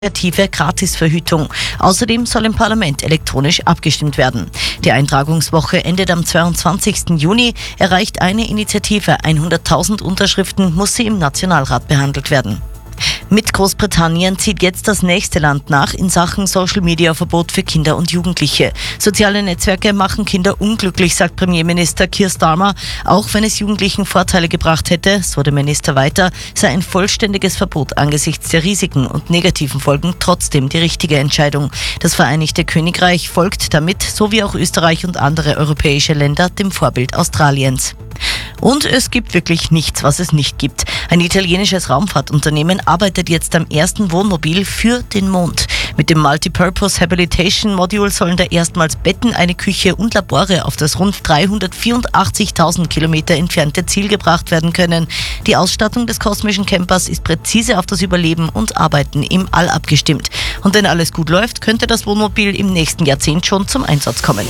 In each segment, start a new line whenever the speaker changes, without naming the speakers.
Initiative Gratisverhütung. Außerdem soll im Parlament elektronisch abgestimmt werden. Die Eintragungswoche endet am 22. Juni. Erreicht eine Initiative 100.000 Unterschriften, muss sie im Nationalrat behandelt werden. Mit Großbritannien zieht jetzt das nächste Land nach in Sachen Social-Media-Verbot für Kinder und Jugendliche. Soziale Netzwerke machen Kinder unglücklich, sagt Premierminister Keir Starmer. Auch wenn es Jugendlichen Vorteile gebracht hätte, so der Minister weiter, sei ein vollständiges Verbot angesichts der Risiken und negativen Folgen trotzdem die richtige Entscheidung. Das Vereinigte Königreich folgt damit, so wie auch Österreich und andere europäische Länder, dem Vorbild Australiens. Und es gibt wirklich nichts, was es nicht gibt. Ein italienisches Raumfahrtunternehmen arbeitet jetzt am ersten Wohnmobil für den Mond. Mit dem Multipurpose Habilitation Module sollen da erstmals Betten, eine Küche und Labore auf das rund 384.000 Kilometer entfernte Ziel gebracht werden können. Die Ausstattung des kosmischen Campers ist präzise auf das Überleben und Arbeiten im All abgestimmt. Und wenn alles gut läuft, könnte das Wohnmobil im nächsten Jahrzehnt schon zum Einsatz kommen.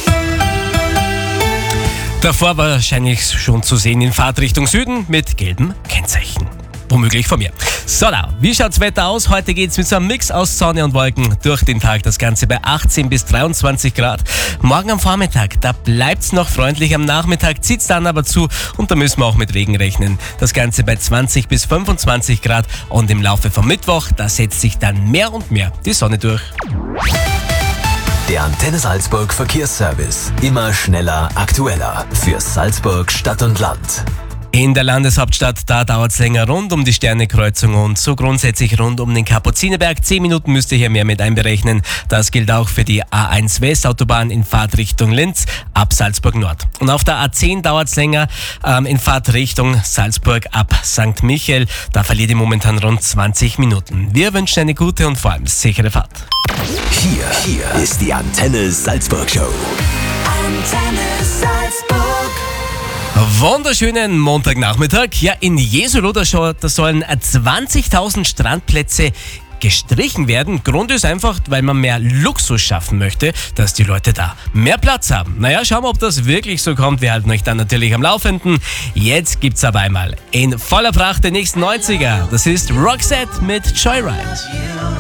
Davor wahrscheinlich schon zu sehen in Fahrtrichtung Süden mit gelbem Kennzeichen. Womöglich von mir. So, wie schaut's Wetter aus? Heute geht's mit so einem Mix aus Sonne und Wolken durch den Tag. Das Ganze bei 18 bis 23 Grad. Morgen am Vormittag, da bleibt's noch freundlich. Am Nachmittag zieht's dann aber zu und da müssen wir auch mit Regen rechnen. Das Ganze bei 20 bis 25 Grad. Und im Laufe vom Mittwoch, da setzt sich dann mehr und mehr die Sonne durch.
Der Antenne Salzburg Verkehrsservice. Immer schneller, aktueller. Für Salzburg Stadt und Land.
In der Landeshauptstadt, da dauert es länger rund um die Sternekreuzung und so grundsätzlich rund um den Kapuzinerberg. 10 Minuten müsst ihr hier mehr mit einberechnen. Das gilt auch für die A1 Westautobahn in Fahrtrichtung Linz ab Salzburg Nord. Und auf der A10 dauert es länger in Fahrtrichtung Salzburg ab St. Michael. Da verliert ihr momentan rund 20 Minuten. Wir wünschen eine gute und vor allem sichere Fahrt.
Hier ist die Antenne Salzburg Show.
Antenne Salzburg.
Wunderschönen Montagnachmittag. Ja, in Jesolo, da sollen 20.000 Strandplätze gestrichen werden. Grund ist einfach, weil man mehr Luxus schaffen möchte, dass die Leute da mehr Platz haben. Naja, schauen wir, ob das wirklich so kommt. Wir halten euch dann natürlich am Laufenden. Jetzt gibt's aber einmal in voller Pracht den nächsten 90er. Das ist Roxette mit Joyride.